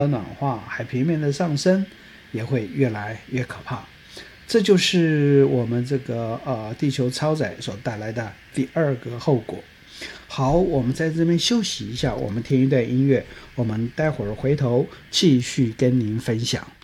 暖化，海平面的上升也会越来越可怕。这就是我们这个地球超载所带来的第二个后果。好，我们在这边休息一下，我们听一段音乐，我们待会儿回头继续跟您分享。